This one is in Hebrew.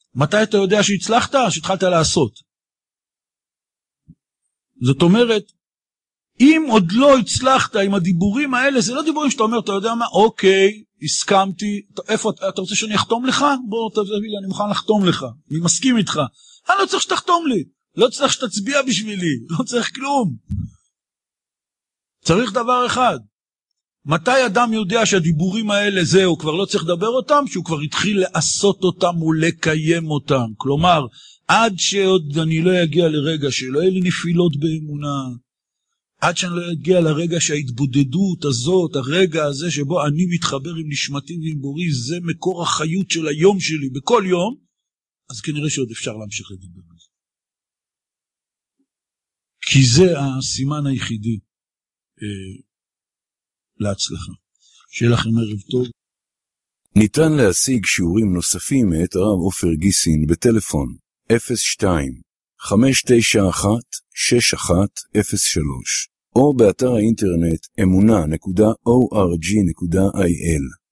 מתי אתה יודע שהצלחת? שהתחלת לעשות. זאת אומרת, אם עוד לא הצלחת עם הדיבורים האלה, זה לא דיבורים שאתה אומר, אתה יודע מה? אוקיי, הסכמתי, איפה, אתה רוצה שאני אחתום לך? בוא תביא לי, אני מוכן לחתום לך, אני מסכים איתך. אני לא צריך שתחתום לי, לא צריך שתצביע בשבילי, לא צריך כלום. צריך דבר אחד. מתי אדם יודע שהדיבורים האלה זהו, כבר לא צריך לדבר אותם? שהוא כבר התחיל לעשות אותם ולקיים אותם. כלומר, עד שעוד אני לא אגיע לרגע שלא יהיה לי נפילות באמונה, עד שאני לא אגיע לרגע שההתבודדות הזאת, הרגע הזה שבו אני מתחבר עם נשמתי ועם בורי, זה מקור החיות של היום שלי בכל יום, אז כנראה שעוד אפשר להמשיך לדבר על זה. כי זה הסימן היחידי להצלחה. שיהיה לכם ערב טוב. ניתן להשיג שיעורים נוספים מאת הרב עופר גיסין בטלפון 02-591-6103 או באתר האינטרנט אמונה.org.il